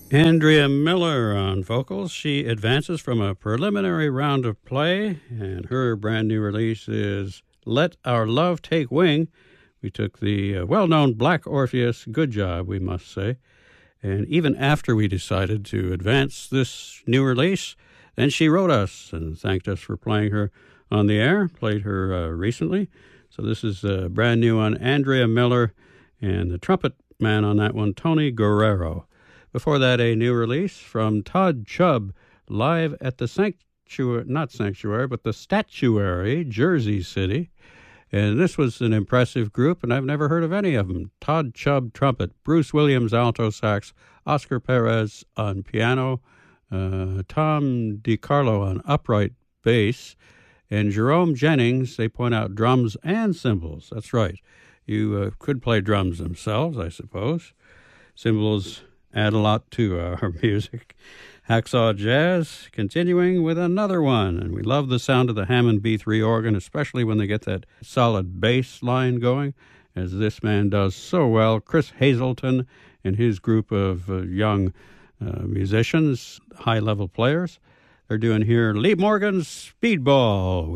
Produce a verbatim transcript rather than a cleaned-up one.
Andrea Miller on vocals. She advances from a preliminary round of play, and her brand new release is Let Our Love Take Wing. We took the uh, well-known Black Orpheus, good job, we must say. And even after we decided to advance this new release, then she wrote us and thanked us for playing her on the air, played her uh, recently. So this is uh, brand new on Andrea Miller, and the trumpet man on that one, Tony Guerrero. Before that, a new release from Todd Chubb, live at the Sanctuary, not Sanctuary, but the Statuary, Jersey City. And this was an impressive group, and I've never heard of any of them. Todd Chubb, trumpet, Bruce Williams, alto sax, Oscar Perez on piano, uh, Tom DiCarlo on upright bass, and Jerome Jennings, they point out, drums and cymbals. That's right. You uh, could play drums themselves, I suppose. Cymbals add a lot to uh, our music. Hacksaw Jazz, continuing with another one. And we love the sound of the Hammond B three organ, especially when they get that solid bass line going, as this man does so well. Chris Hazelton and his group of uh, young uh, musicians, high-level players. They're doing here Lee Morgan's Speedball.